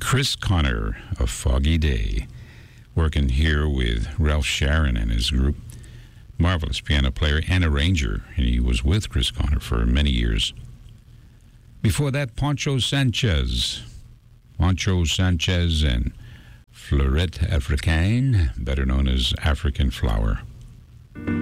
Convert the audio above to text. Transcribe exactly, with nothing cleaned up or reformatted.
Chris Connor of Foggy Day, working here with Ralph Sharon and his group. Marvelous piano player and arranger, and he was with Chris Connor for many years. Before that, Poncho Sanchez. Poncho Sanchez and Fleurette Africaine, better known as African Flower.